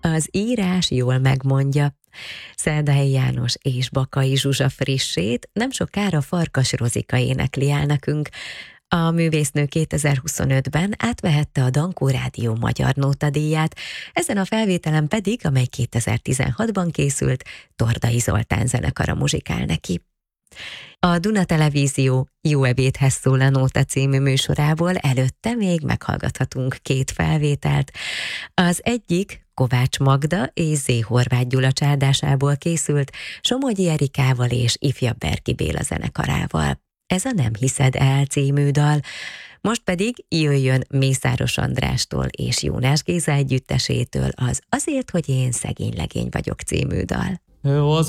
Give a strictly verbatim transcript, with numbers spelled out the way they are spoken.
Az írás jól megmondja. Szerdai János és Bakai Zsuzsa frissét nem sokára Farkas Rozika énekli el nekünk. A művésznő kétezer-huszonötben átvehette a Dankó Rádió Magyar Nótadíját, ezen a felvételen pedig, amely kétezer-tizenhatban készült, Tordai Zoltán zenekara muzsikál neki. A Duna Televízió Jó ebédhez szól a Nóta című műsorából előtte még meghallgathatunk két felvételt. Az egyik Kovács Magda és Zé Horváth Gyula csárdásából készült, Somogyi Erikával és Ifjabb Berki Béla zenekarával. Ez a Nem hiszed el című dal. Most pedig jöjjön Mészáros Andrástól és Jónás Géza együttesétől az Azért, hogy én szegény legény vagyok című dal. Az